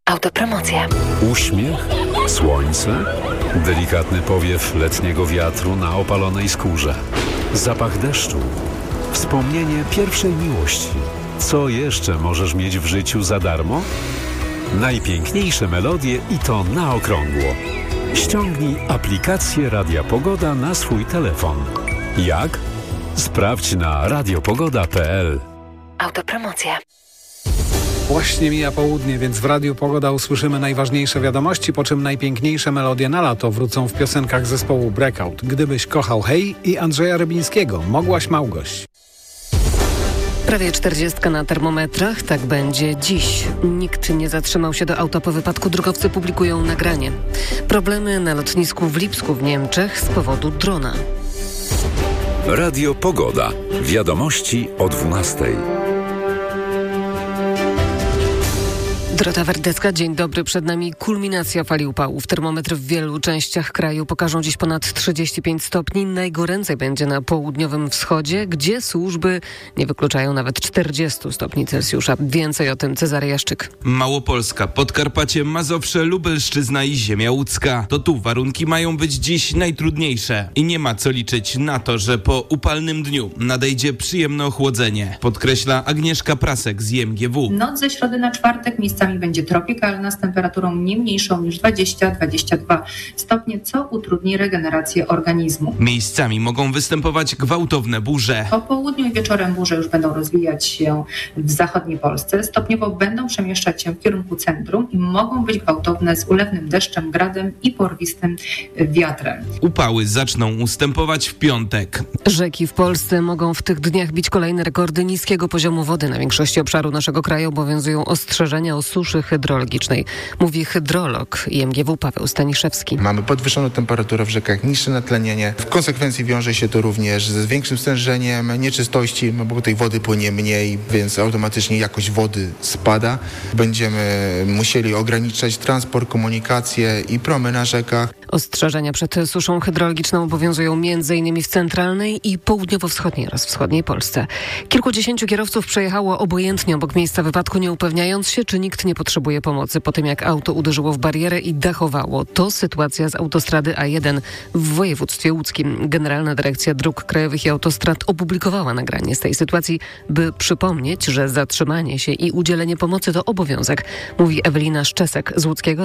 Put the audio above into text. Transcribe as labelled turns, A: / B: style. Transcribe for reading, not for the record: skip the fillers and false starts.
A: Autopromocja.
B: Uśmiech, słońce, delikatny powiew letniego wiatru na opalonej skórze, zapach deszczu, wspomnienie pierwszej miłości. Co jeszcze możesz mieć w życiu za darmo? Najpiękniejsze melodie i to na okrągło. Ściągnij aplikację Radia Pogoda na swój telefon. Jak? Sprawdź na radiopogoda.pl.
A: Autopromocja.
C: Właśnie mija południe, więc w Radiu Pogoda usłyszymy najważniejsze wiadomości, po czym najpiękniejsze melodie na lato wrócą w piosenkach zespołu Breakout. Gdybyś kochał Hej i Andrzeja Rybińskiego. Mogłaś Małgoś.
D: Prawie 40 na termometrach, tak będzie dziś. Nikt nie zatrzymał się do auta po wypadku, drogowcy publikują nagranie. Problemy na lotnisku w Lipsku w Niemczech z powodu drona.
B: Radio Pogoda. Wiadomości o 12:00.
D: Dorota Werdecka, dzień dobry. Przed nami kulminacja fali upałów. Termometry w wielu częściach kraju pokażą dziś ponad 35 stopni. Najgoręcej będzie na południowym wschodzie, gdzie służby nie wykluczają nawet 40 stopni Celsjusza. Więcej o tym Cezary Jaszczyk.
E: Małopolska, Podkarpacie, Mazowsze, Lubelszczyzna i ziemia łódzka. To tu warunki mają być dziś najtrudniejsze. I nie ma co liczyć na to, że po upalnym dniu nadejdzie przyjemne ochłodzenie. Podkreśla Agnieszka Prasek z IMGW.
F: Noc ze środy na czwartek miejscami będzie tropikalna z temperaturą nie mniejszą niż 20-22 stopnie, co utrudni regenerację organizmu.
E: Miejscami mogą występować gwałtowne burze.
F: Po południu i wieczorem burze już będą rozwijać się w zachodniej Polsce. Stopniowo będą przemieszczać się w kierunku centrum i mogą być gwałtowne z ulewnym deszczem, gradem i porwistym wiatrem.
E: Upały zaczną ustępować w piątek.
D: Rzeki w Polsce mogą w tych dniach bić kolejne rekordy niskiego poziomu wody. Na większości obszaru naszego kraju obowiązują ostrzeżenia o suszy hydrologicznej. Mówi hydrolog IMGW Paweł Staniszewski.
G: Mamy podwyższoną temperaturę w rzekach, niższe natlenienie. W konsekwencji wiąże się to również z większym stężeniem nieczystości, bo tej wody płynie mniej, więc automatycznie jakość wody spada. Będziemy musieli ograniczać transport, komunikację i promy na rzekach.
D: Ostrzeżenia przed suszą hydrologiczną obowiązują m.in. w centralnej i południowo-wschodniej oraz wschodniej Polsce. Kilkudziesięciu kierowców przejechało obojętnie obok miejsca wypadku, nie upewniając się, czy nikt nie potrzebuje pomocy po tym, jak auto uderzyło w barierę i dachowało. To sytuacja z autostrady A1 w województwie łódzkim. Generalna Dyrekcja Dróg Krajowych i Autostrad opublikowała nagranie z tej sytuacji, by przypomnieć, że zatrzymanie się i udzielenie pomocy to obowiązek, mówi Ewelina Szczesek z łódzkiego